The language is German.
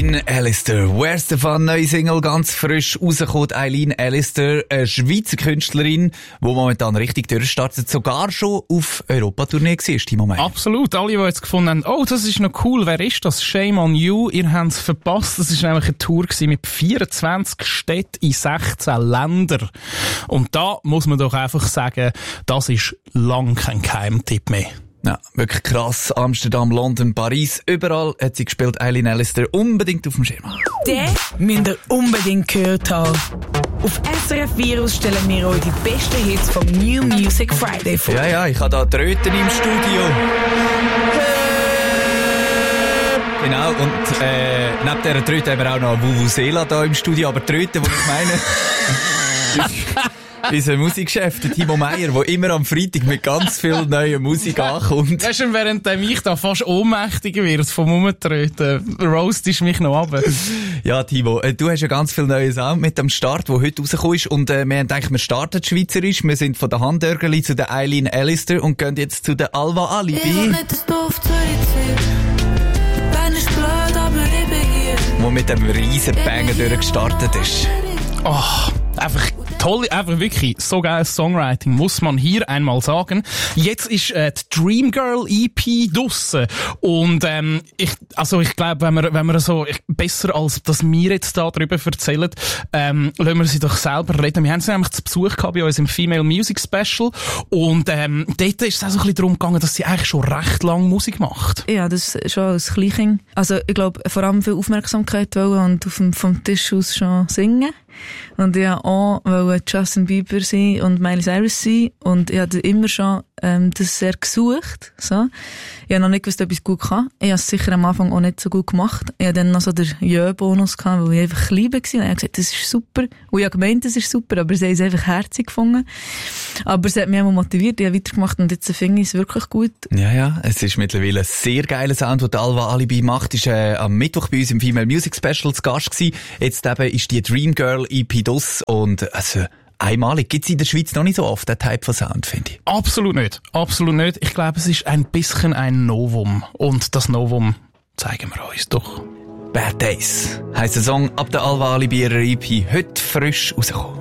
Eileen Allister. Where's the Fun? Neue Single, ganz frisch rausgekommen. Eileen Allister, eine Schweizer Künstlerin, die momentan richtig durchstartet, sogar schon auf Europatournee war, Timo Meyer. Absolut. Alle, die jetzt gefunden haben, oh, das ist noch cool, wer ist das? Shame on you, ihr habt es verpasst. Das war nämlich eine Tour mit 24 Städten in 16 Ländern. Und da muss man doch einfach sagen, das ist lang kein Geheimtipp mehr. Ja, wirklich krass. Amsterdam, London, Paris, überall hat sie gespielt. Eileen Allister, unbedingt auf dem Schirm. Den müsst ihr unbedingt gehört haben. Auf SRF Virus stellen wir euch die besten Hits vom New Music Friday vor. Ja, ich habe da Tröten im Studio. Genau, und neben dieser Tröte haben wir auch noch Vuvuzela da im Studio, aber Tröte, die ich meine... Unser Musikchef, der Timo Meyer, der immer am Freitag mit ganz viel neuer Musik ankommt. Weißt du, während ich da fast ohnmächtig wird vom Umtreten, roastest mich noch ab. Ja, Timo, du hast ja ganz viel neue Sound mit am Start, der heute rausgekommen ist. Und wir haben gedacht, wir starten schweizerisch. Wir sind von der Handörgeli zu der Eileen Allister und gehen jetzt zu der Alva Alibi. Wo mit dem riesen Banger durchgestartet ist. Oh, einfach toll, einfach wirklich so geiles Songwriting, muss man hier einmal sagen. Jetzt ist die Dream Girl EP draussen. Und ich glaube, wenn wir so besser als dass wir jetzt da drüber erzählen, lassen wir sie doch selber reden. Wir haben sie nämlich zu Besuch gehabt bei uns im Female Music Special. Und dort ist es auch so ein bisschen darum gegangen, dass sie eigentlich schon recht lange Musik macht. Ja, das ist schon als Kleinkind. Also ich glaube, vor allem viel Aufmerksamkeit wollen und vom Tisch aus schon singen. Und ich wollte auch Justin Bieber sein und Miley Cyrus sein. Und ich hatte immer schon das sehr gesucht. So. Ich habe noch nicht gewusst, ob ich es gut kann. Ich habe es sicher am Anfang auch nicht so gut gemacht. Ich hatte dann noch so den Jö-Bonus gehabt, weil ich einfach klein war. Und ich habe gesagt, das ist super. Und ich habe gemeint, das ist super, aber sie haben es einfach herzig gefunden. Aber es hat mich auch motiviert, ich habe weitergemacht und jetzt finde ich es wirklich gut. Ja, es ist mittlerweile ein sehr geiler Sound, den Alva Alibi macht. Ist am Mittwoch bei uns im Female Music Special zu Gast gewesen. Jetzt eben ist die Dream Girl EP DOS und also einmalig. Gibt es in der Schweiz noch nicht so oft, den Type von Sound, finde ich. Absolut nicht. Absolut nicht. Ich glaube, es ist ein bisschen ein Novum. Und das Novum zeigen wir uns doch. Bad Days heisst der Song ab der Alva Alibi ihrer EP heute frisch rausgekommen.